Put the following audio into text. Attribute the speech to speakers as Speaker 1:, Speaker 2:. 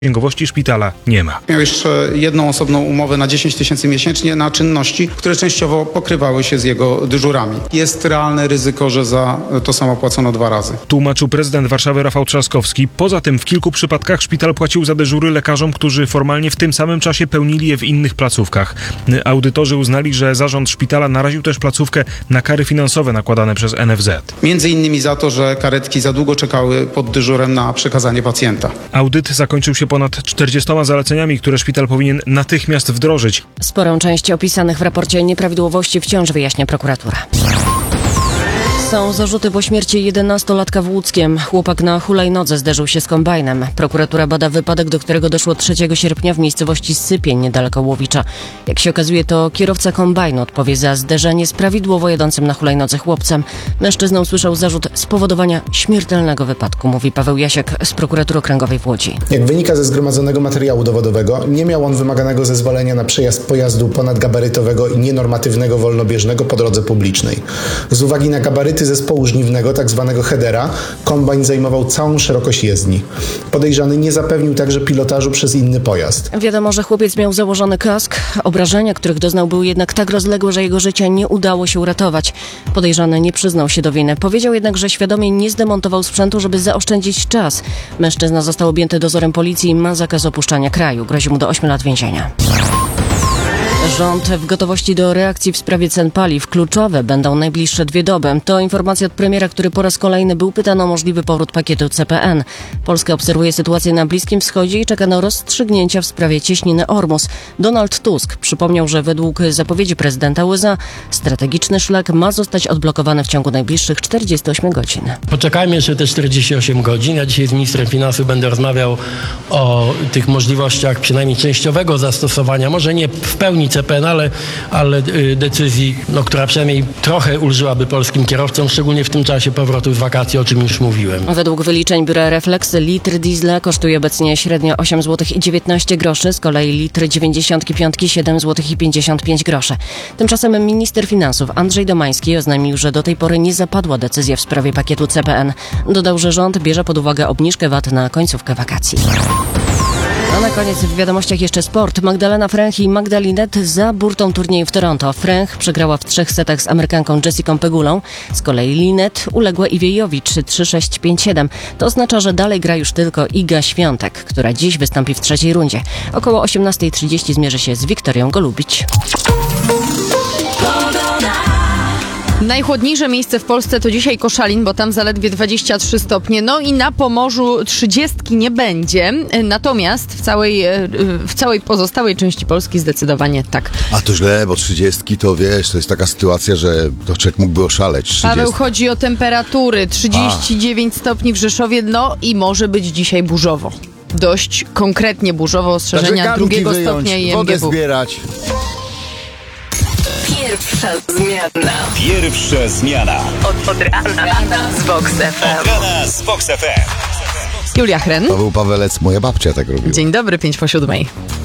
Speaker 1: Księgowości szpitala nie ma.
Speaker 2: Miał jeszcze jedną osobną umowę na 10 000 miesięcznie na czynności, które częściowo pokrywały się z jego dyżurami. Jest realne ryzyko, że za to samo płacono 2 razy.
Speaker 1: Tłumaczył prezydent Warszawy Rafał Trzaskowski. Poza tym w kilku przypadkach szpital płacił za dyżury lekarzom, którzy formalnie w tym samym czasie pełnili je w innych placówkach. Audytorzy uznali, że zarząd szpitala naraził też placówkę na kary finansowe nakładane przez NFZ.
Speaker 2: Między innymi za to, że karetki za długo czekały pod dyżurem na przekazanie pacjenta.
Speaker 1: Audyt zakończył się ponad 40 zaleceniami, które szpital powinien natychmiast wdrożyć.
Speaker 3: Sporą część opisanych w raporcie nieprawidłowości wciąż wyjaśnia prokuratura. Są zarzuty po śmierci 11-latka w Łódzkiem. Chłopak na hulajnodze zderzył się z kombajnem. Prokuratura bada wypadek, do którego doszło 3 sierpnia w miejscowości Sypień, niedaleko Łowicza. Jak się okazuje, to kierowca kombajnu odpowie za zderzenie z prawidłowo jadącym na hulajnodze chłopcem. Mężczyzna usłyszał zarzut spowodowania śmiertelnego wypadku, mówi Paweł Jasiek z Prokuratury Okręgowej w Łodzi.
Speaker 4: Jak wynika ze zgromadzonego materiału dowodowego, nie miał on wymaganego zezwolenia na przejazd pojazdu ponadgabarytowego i nienormatywnego wolnobieżnego po drodze publicznej. Z uwagi na gabaryty zespołu żniwnego, tzw. headera, kombajn zajmował całą szerokość jezdni. Podejrzany nie zapewnił także pilotażu przez inny pojazd.
Speaker 3: Wiadomo, że chłopiec miał założony kask. Obrażenia, których doznał, były jednak tak rozległe, że jego życie nie udało się uratować. Podejrzany nie przyznał się do winy. Powiedział jednak, że świadomie nie zdemontował sprzętu, żeby zaoszczędzić czas. Mężczyzna został objęty dozorem policji i ma zakaz opuszczania kraju. Grozi mu do 8 lat więzienia. Rząd w gotowości do reakcji w sprawie cen paliw. Kluczowe będą najbliższe 2 doby. To informacja od premiera, który po raz kolejny był pytany o możliwy powrót pakietu CPN. Polska obserwuje sytuację na Bliskim Wschodzie i czeka na rozstrzygnięcia w sprawie cieśniny Ormus. Donald Tusk przypomniał, że według zapowiedzi prezydenta USA strategiczny szlak ma zostać odblokowany w ciągu najbliższych 48 godzin.
Speaker 5: Poczekajmy jeszcze te 48 godzin. Ja dzisiaj z ministrem finansów będę rozmawiał o tych możliwościach przynajmniej częściowego zastosowania. Może nie w pełni CPN, ale decyzji, która przynajmniej trochę ulżyłaby polskim kierowcom, szczególnie w tym czasie powrotu z wakacji, o czym już mówiłem.
Speaker 3: Według wyliczeń biura Reflex litr diesla kosztuje obecnie średnio 8,19 zł, z kolei litr 95 7,55 zł. Tymczasem minister finansów Andrzej Domański oznajmił, że do tej pory nie zapadła decyzja w sprawie pakietu CPN. Dodał, że rząd bierze pod uwagę obniżkę VAT na końcówkę wakacji. A na koniec w wiadomościach jeszcze sport. Magdalena Fręch i Magda Linette za burtą turnieju w Toronto. Fręch przegrała w 3 setach z Amerykanką Jessicą Pegulą. Z kolei Linette uległa Iwie Jowicz 3-6, 5-7. To oznacza, że dalej gra już tylko Iga Świątek, która dziś wystąpi w 3. rundzie. Około 18:30 zmierzy się z Wiktorią Golubić.
Speaker 6: Najchłodniejsze miejsce w Polsce to dzisiaj Koszalin, bo tam zaledwie 23 stopnie. No i na Pomorzu 30 nie będzie. Natomiast w całej pozostałej części Polski zdecydowanie tak.
Speaker 7: A to źle, bo 30 to wiesz, to jest taka sytuacja, że to człowiek mógłby oszaleć. 30.
Speaker 6: Paweł, chodzi o temperatury. 39 stopni w Rzeszowie, no i może być dzisiaj burzowo. Dość konkretnie burzowo, ostrzeżenia 2 stopnia i
Speaker 7: wodę
Speaker 6: MGW.
Speaker 7: zbierać.
Speaker 8: Pierwsza zmiana. Od rana z Vox FM.
Speaker 6: Julia Hren.
Speaker 7: Paweł Pawelec, moja babcia tak robiła.
Speaker 6: Dzień dobry, 5 po 7.